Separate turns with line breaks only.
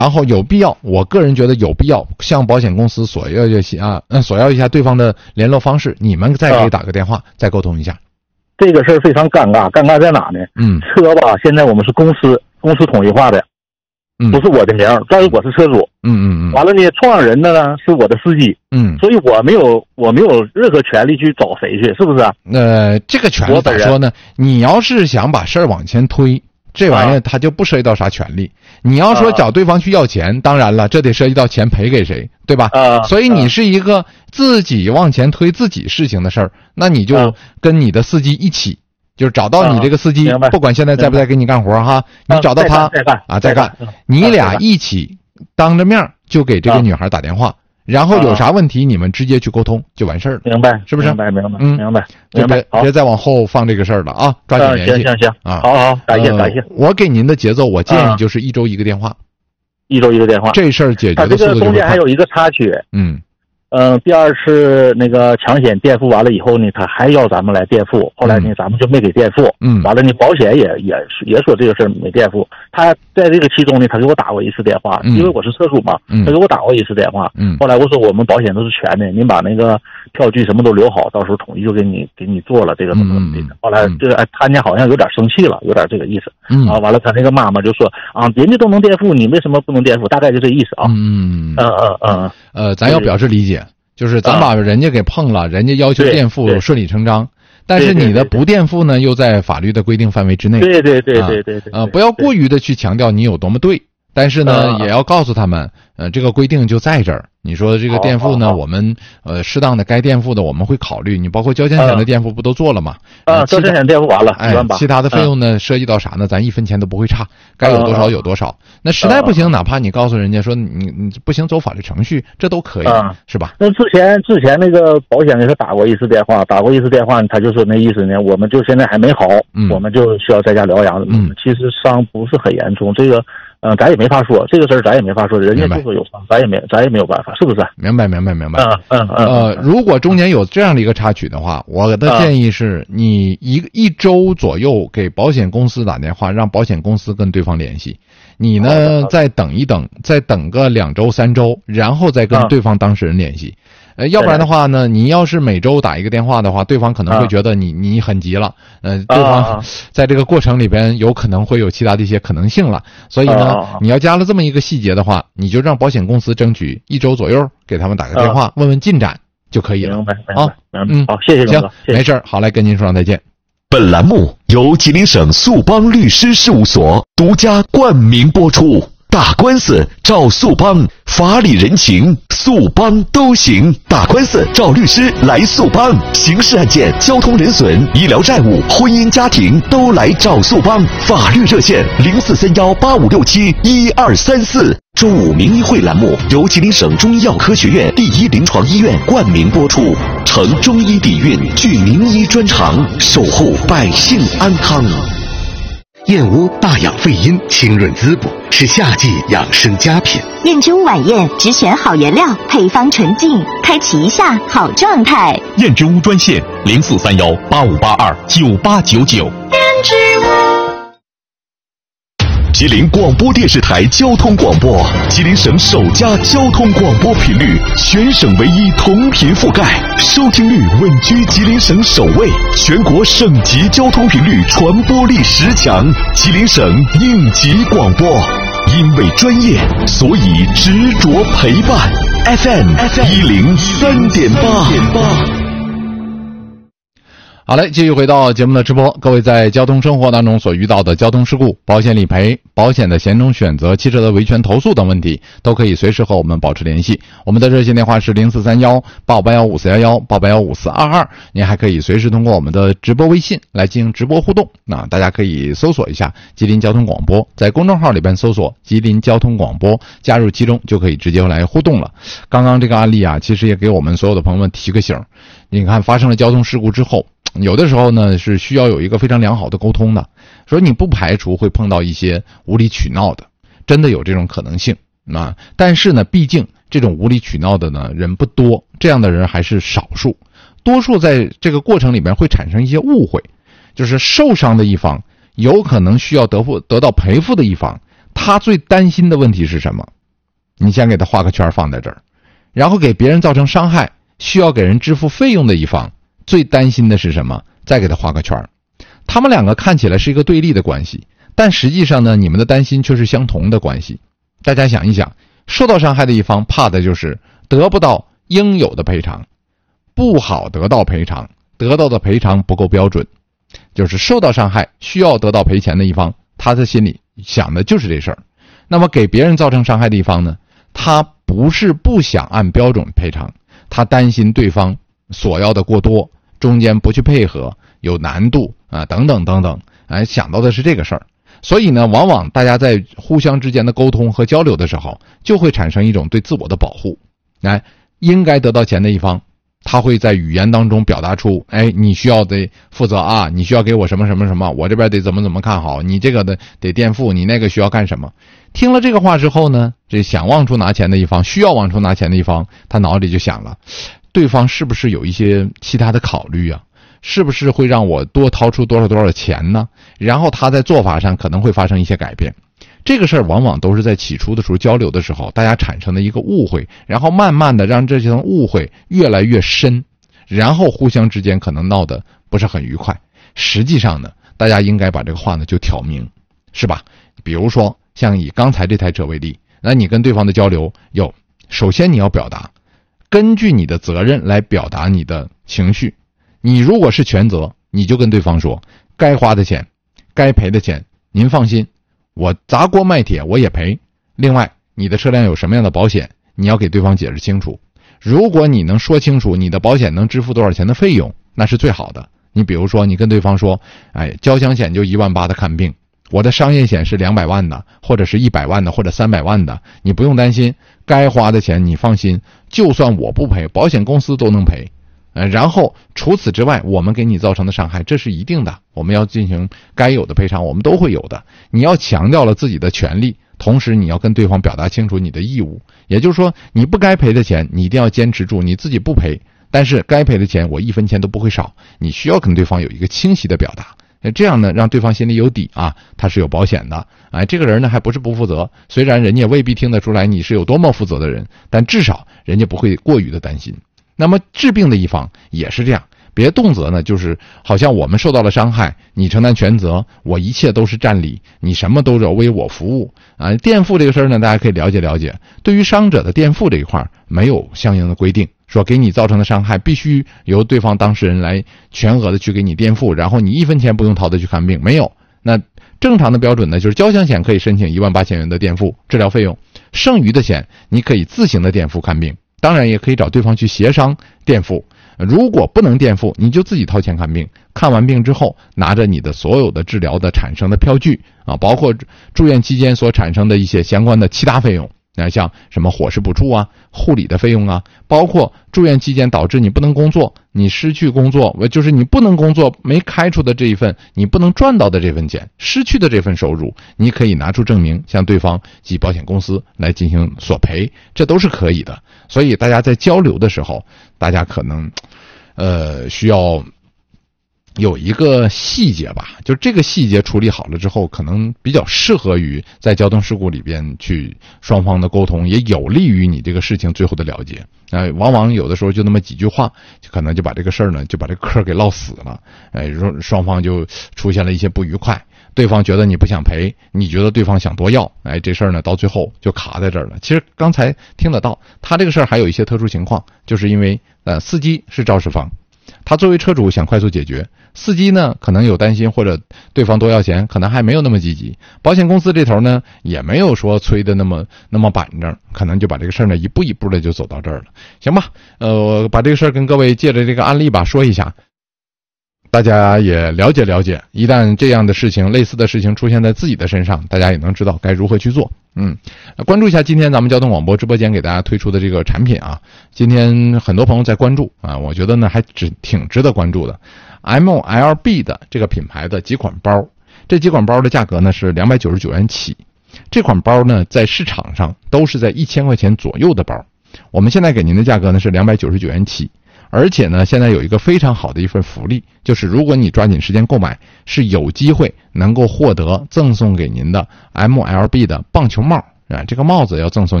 然后有必要，我个人觉得有必要向保险公司索要一下对方的联络方式，你们再给打个电话，再沟通一下。
这个事儿非常尴尬，尴尬在哪呢？车吧，现在我们是公司统一化的，不是我的名，但是我是车主。完了呢，创始人呢是我的司机。所以我没有任何权利去找谁去，是不是？
这个权利咋说呢？你要是想把事儿往前推。这玩意儿它就不涉及到啥权利，你要说找对方去要钱，当然了，这得涉及到钱赔给谁，对吧？所以你是一个自己往前推自己事情的事儿，那你就跟你的司机一起，就是找到你这个司机，不管现在在不在给你干活哈，你找到他再干，你俩一起当着面就给这个女孩打电话。然后有啥问题你们直接去沟通就完事儿了，
明白？
是不是？
明白。
就别再往后放这个事儿了啊！抓紧联系。
行啊！好，感谢。
我给您的节奏，我建议就是1周1个电话
，1周1个电话，
这事儿解决的速度就会快。
这个中间还有一个插曲，第二次那个强险垫付完了以后呢，他还要咱们来垫付，后来呢咱们就没给垫付，完了呢保险也说这个事儿没垫付。他在这个期中呢，他给我打过一次电话，因为我是车主嘛，他给我打过一次电话。后来我说我们保险都是全的，您把那个票据什么都留好，到时候统一就给你做了这个怎么的。后来这个他呢好像有点生气了，有点这个意思。完了他那个妈妈就说人家都能垫付，你为什么不能垫付？大概就这意思啊。
咱要表示理解。就是咱把人家给碰了，人家要求垫付顺理成章，但是你的不垫付呢，又在法律的规定范围之内。
对。
不要过于的去强调你有多么对，但是呢，也要告诉他们，这个规定就在这儿。你说这个垫付呢，我们适当的该垫付的我们会考虑。你包括交强险的垫付不都做了吗？
交强险垫付完了，18000。
其他的费用呢，涉及到啥呢？咱1分钱都不会差，该有多少有多少。那实在不行，哪怕你告诉人家说你不行，走法律程序，这都可以，是吧？
那之前那个保险给他打过一次电话，他就说那意思呢，我们就现在还没好，我们就需要在家疗养。其实伤不是很严重，这个。咱也没法说这个事儿，咱也没法说，人家就说有伤，咱也没有办法，是不是？
明白。如果中间有这样的一个插曲的话，我的建议是你一周左右给保险公司打电话，让保险公司跟对方联系。你呢，再等一等，再等个2周3周，然后再跟对方当事人联系。要不然的话呢，你要是每周打一个电话的话，对方可能会觉得你很急了，对方在这个过程里边有可能会有其他的一些可能性了，所以呢，你要加了这么一个细节的话，你就让保险公司争取1周左右给他们打个电话，问问进展就可以了。
明白。
好，
谢谢。
行，没事，好，来跟您说声再见。
本栏目由吉林省速邦律师事务所独家冠名播出。打官司找速邦，法理人情速邦都行。打官司找律师来速邦，刑事案件、交通人损、医疗债务、婚姻家庭都来找速邦。法律热线043185671234。中午名医会栏目由吉林省中医药科学院第1临床医院冠名播出，承中医底蕴，具名医专长，守护百姓安康。
燕窝大养肺阴，清润滋补，是夏季养生佳品。
燕之屋晚宴只选好原料，配方纯净，开启一下好状态。
燕之屋专线043185829899。燕之屋。吉林广播电视台交通广播，吉林省首家交通广播频率，全省唯一同频覆盖，收听率稳居吉林省首位，全国省级交通频率传播力10强，吉林省应急广播。因为专业，所以执着陪伴。FM 103.8。
好嘞，继续回到节目的直播。各位在交通生活当中所遇到的交通事故、保险理赔、保险的险种选择、汽车的维权投诉等问题，都可以随时和我们保持联系。我们的热线电话是0431-881-5422，您还可以随时通过我们的直播微信来进行直播互动。那大家可以搜索一下吉林交通广播，在公众号里边搜索吉林交通广播，加入其中就可以直接来互动了。刚刚这个案例啊，其实也给我们所有的朋友们提个醒。你看，发生了交通事故之后，有的时候呢是需要有一个非常良好的沟通的，所以你不排除会碰到一些无理取闹的，真的有这种可能性啊。但是呢，毕竟这种无理取闹的呢人不多，这样的人还是少数，多数在这个过程里面会产生一些误会，就是受伤的一方有可能需要得到赔付的一方， 他最担心的问题是什么？你先给他画个圈放在这儿，然后给别人造成伤害需要给人支付费用的一方最担心的是什么？再给他画个圈。他们两个看起来是一个对立的关系，但实际上呢，你们的担心却是相同的关系。大家想一想，受到伤害的一方怕的就是得不到应有的赔偿，不好得到赔偿，得到的赔偿不够标准，就是受到伤害需要得到赔钱的一方，他的心里想的就是这事儿。那么给别人造成伤害的一方呢，他不是不想按标准赔偿，他担心对方索要的过多，中间不去配合，有难度啊，等等等等，想到的是这个事儿。所以呢，往往大家在互相之间的沟通和交流的时候，就会产生一种对自我的保护。应该得到钱的一方，他会在语言当中表达出，你需要得负责啊，你需要给我什么什么什么，我这边得怎么怎么看好，你这个得垫付，你那个需要干什么。听了这个话之后呢，这想往出拿钱的一方，需要往出拿钱的一方，他脑里就想了，对方是不是有一些其他的考虑啊？是不是会让我多掏出多少钱呢？然后他在做法上可能会发生一些改变。这个事儿往往都是在起初的时候交流的时候，大家产生的一个误会，然后慢慢的让这层误会越来越深，然后互相之间可能闹得不是很愉快。实际上呢，大家应该把这个话呢就挑明，是吧？比如说像以刚才这台车为例，那你跟对方的交流首先你要表达，根据你的责任来表达你的情绪。你如果是全责，你就跟对方说，该花的钱，该赔的钱，您放心，我砸锅卖铁我也赔。另外，你的车辆有什么样的保险，你要给对方解释清楚。如果你能说清楚你的保险能支付多少钱的费用，那是最好的。你比如说，你跟对方说，交强险就18000的看病，我的商业险是200万的，或者是100万的，或者300万的，你不用担心，该花的钱你放心，就算我不赔，保险公司都能赔。然后除此之外，我们给你造成的伤害，这是一定的，我们要进行该有的赔偿，我们都会有的。你要强调了自己的权利，同时你要跟对方表达清楚你的义务，也就是说，你不该赔的钱，你一定要坚持住，你自己不赔，但是该赔的钱我1分钱都不会少，你需要跟对方有一个清晰的表达。这样呢，让对方心里有底啊，他是有保险的。这个人呢还不是不负责，虽然人家未必听得出来你是有多么负责的人，但至少人家不会过于的担心。那么治病的一方也是这样，别动辄呢就是好像我们受到了伤害，你承担全责，我一切都是占理，你什么都是为我服务垫付这个事儿呢，大家可以了解了解。对于伤者的垫付这一块没有相应的规定，说给你造成的伤害必须由对方当事人来全额的去给你垫付，然后你1分钱不用掏的去看病，没有。那正常的标准呢，就是交强险可以申请18000元的垫付治疗费用，剩余的钱你可以自行的垫付看病，当然也可以找对方去协商垫付。如果不能垫付，你就自己掏钱看病，看完病之后拿着你的所有的治疗的产生的票据包括住院期间所产生的一些相关的其他费用，像什么伙食补助啊、护理的费用啊，包括住院期间导致你不能工作，你失去工作，就是你不能工作没开出的这一份，你不能赚到的这份钱，失去的这份收入，你可以拿出证明向对方及保险公司来进行索赔，这都是可以的。所以大家在交流的时候，大家可能需要有一个细节吧，就这个细节处理好了之后，可能比较适合于在交通事故里边去双方的沟通，也有利于你这个事情最后的了结。往往有的时候就那么几句话，就可能就把这个事儿呢，就把这个嗑给唠死了。双方就出现了一些不愉快，对方觉得你不想赔，你觉得对方想多要，这事儿呢到最后就卡在这儿了。其实刚才听得到，他这个事儿还有一些特殊情况，就是因为司机是肇事方，他作为车主想快速解决，司机呢可能有担心，或者对方多要钱，可能还没有那么积极。保险公司这头呢也没有说催的那么板正，可能就把这个事儿呢一步一步的就走到这儿了。行吧，我把这个事儿跟各位借着这个案例吧说一下，大家也了解了解，一旦这样的事情类似的事情出现在自己的身上，大家也能知道该如何去做。关注一下今天咱们交通广播直播间给大家推出的这个产品啊，今天很多朋友在关注我觉得呢还挺值得关注的。MLB 的这个品牌的几款包，这几款包的价格呢是299元起，这款包呢在市场上都是在1000块钱左右的包，我们现在给您的价格呢是299元起， 而且呢，现在有一个非常好的一份福利，就是如果你抓紧时间购买，是有机会能够获得赠送给您的 MLB 的棒球帽啊，这个帽子要赠送